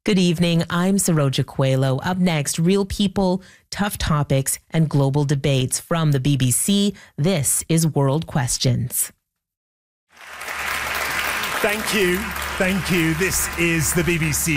Good evening. I'm Saroja Coelho. Up next, real people, tough topics, and global debates from the BBC. This is World Questions. Thank you. This is the BBC.